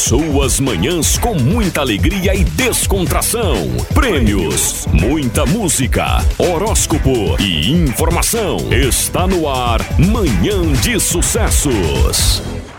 Suas manhãs com muita alegria e descontração. Prêmios, muita música, horóscopo e informação. Está no ar Manhã de Sucessos.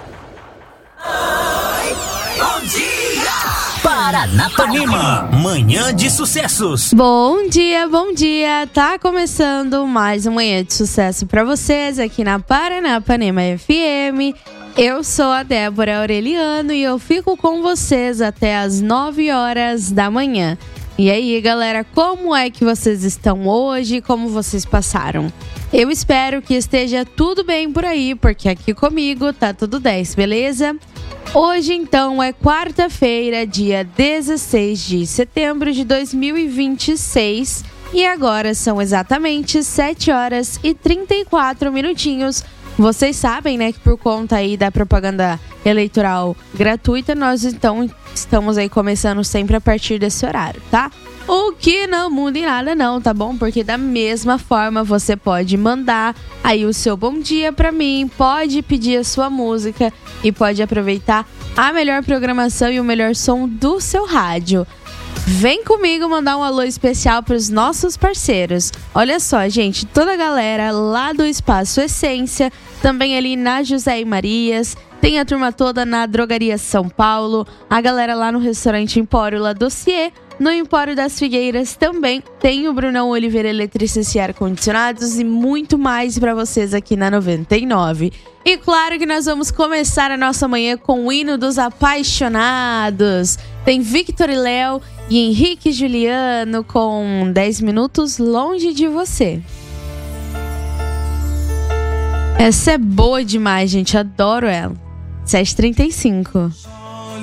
Bom dia! Paranapanema, Manhã de Sucessos. Bom dia, tá começando mais uma Manhã de Sucesso pra vocês aqui na Paranapanema FM. Eu sou a Débora Aureliano e eu fico com vocês até as 9 horas da manhã. E aí, galera, como é que vocês estão hoje? Como vocês passaram? Eu espero que esteja tudo bem por aí, porque aqui comigo tá tudo 10, beleza? Hoje, então, é quarta-feira, dia 16 de setembro de 2026. E agora são exatamente 7 horas e 34 minutinhos. Vocês sabem, né, que por conta aí da propaganda eleitoral gratuita, nós então estamos aí começando sempre a partir desse horário, tá? O que não muda em nada não, tá bom? Porque da mesma forma você pode mandar aí o seu bom dia pra mim, pode pedir a sua música e pode aproveitar a melhor programação e o melhor som do seu rádio. Vem comigo mandar um alô especial para os nossos parceiros. Olha só, gente, toda a galera lá do Espaço Essência, também ali na José e Marias, tem a turma toda na Drogaria São Paulo, a galera lá no restaurante Empório La Dossier, no Empório das Figueiras também tem o Brunão Oliveira Eletricista e Ar-Condicionados e muito mais para vocês aqui na 99. E claro que nós vamos começar a nossa manhã com o hino dos apaixonados. Tem Victor e Léo e Henrique e Juliano com 10 minutos longe de você. Essa é boa demais, gente. Adoro ela. 7h35.